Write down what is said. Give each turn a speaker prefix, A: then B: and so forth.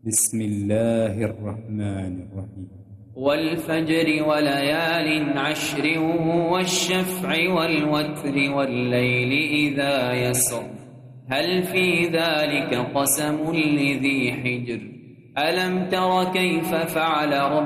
A: بسم الله الرحمن الرحيم.
B: والفجر وليال عشر والشفع والوتر والليل إذا يسر هل في ذلك قسم لذي حجر ألم تر كيف فعل ربك